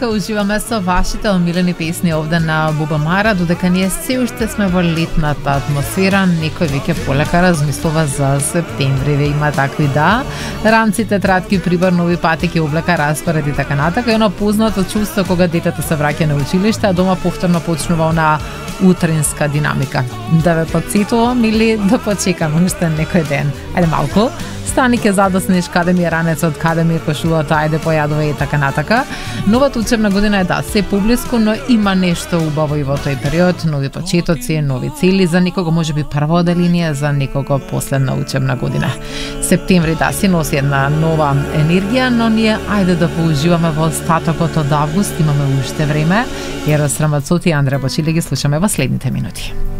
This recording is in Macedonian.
дека уживаме со вашите омилени песни овде на Бубамара, додека ние се уште сме во летната атмосфера, некој веќе полека размислува за септември, има такви рамците, тратки, прибор, нови патеки, облека, распоред и така натака. И оно познато чувство кога детето се враќа на училиште, а дома повторно почнува на утринска динамика. Да ве подсетувам или да почекаме уште некој ден? Ајде малку. Стани ке задоснеш каде ми е ранецот, каде ми е кошулата, ајде појадуве и така натака. Новата учебна година е се поблиску, но има нешто убаво и во тој период, нови почетоци, нови цели, за некого можеби прва оделинија, за некого последна учебна година. Септември си носи една нова енергија, но ние ајде да поуживаме во остатокот од август, имаме уште време. Ерос Рамацоти и Андреа Бочили ги слушаме во следните минути.